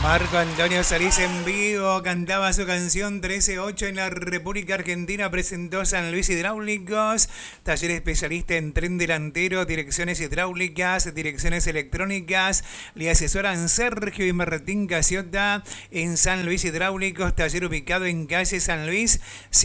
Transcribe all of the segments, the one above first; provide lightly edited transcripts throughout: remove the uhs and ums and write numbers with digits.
Marco Antonio Solís en vivo cantaba su canción 13-8 en la República Argentina. Presentó San Luis Hidráulicos, taller especialista en tren delantero, direcciones hidráulicas, direcciones electrónicas. Le asesoran Sergio y Martín Casiota en San Luis Hidráulicos, taller ubicado en calle San Luis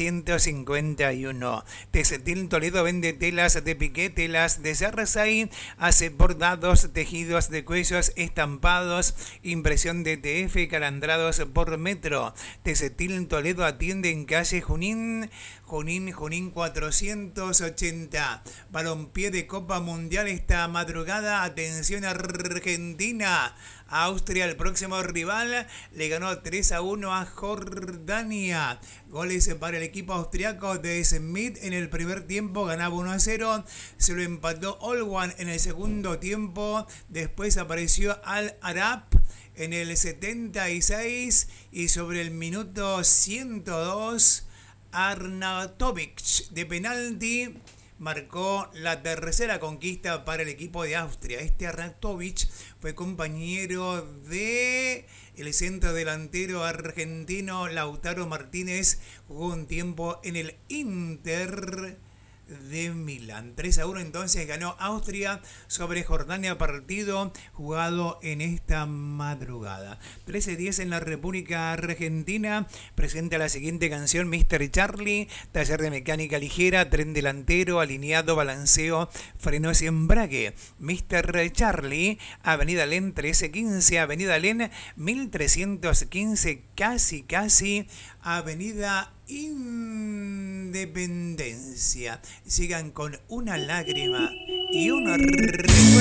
151. Textil Toledo vende telas de piqué, telas de Zarzay, hace bordados, tejidos de cuellos, estampados, impresión de TF, calandrados por metro. Textil Toledo atiende en calle Junín 480. Balompié de Copa Mundial esta madrugada. Atención Argentina. Austria, el próximo rival, le ganó 3-1 a Jordania. Goles para el equipo austriaco de Smith en el primer tiempo, ganaba 1-0. Se lo empató Olwan en el segundo tiempo. Después apareció Al Arab en el 76 y sobre el minuto 102 Arnautovic de penalti marcó la tercera conquista para el equipo de Austria. Este Arnautovic fue compañero de el centro delantero argentino Lautaro Martínez. Jugó un tiempo en el Inter de Milán. 3-1 entonces ganó Austria sobre Jordania, partido jugado en esta madrugada. 13:10 en la República Argentina. Presenta la siguiente canción: Mr. Charlie, taller de mecánica ligera, tren delantero, alineado, balanceo, frenos y embrague. Mr. Charlie, Avenida Len 1315, Avenida Len 1315, casi Avenida Independencia. Sigan con Una lágrima y un